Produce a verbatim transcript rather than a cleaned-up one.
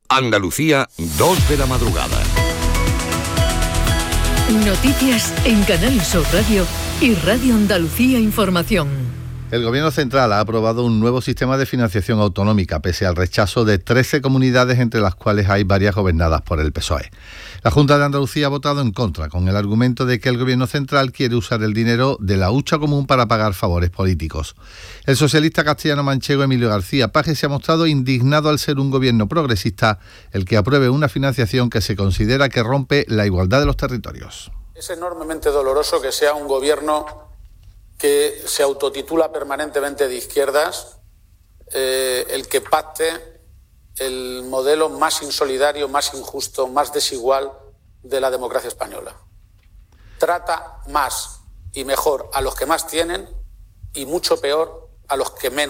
Andalucía, dos de la madrugada. Noticias en Canal Sur Radio y Radio Andalucía Información. El Gobierno central ha aprobado un nuevo sistema de financiación autonómica, pese al rechazo de trece comunidades, entre las cuales hay varias gobernadas por el P S O E. La Junta de Andalucía ha votado en contra, con el argumento de que el Gobierno central quiere usar el dinero de la hucha común para pagar favores políticos. El socialista castellano-manchego Emilio García Paje se ha mostrado indignado al ser un gobierno progresista el que apruebe una financiación que se considera que rompe la igualdad de los territorios. Es enormemente doloroso que sea un gobierno que se autotitula permanentemente de izquierdas, eh, el que pacte el modelo más insolidario, más injusto, más desigual de la democracia española. Trata más y mejor a los que más tienen y mucho peor a los que menos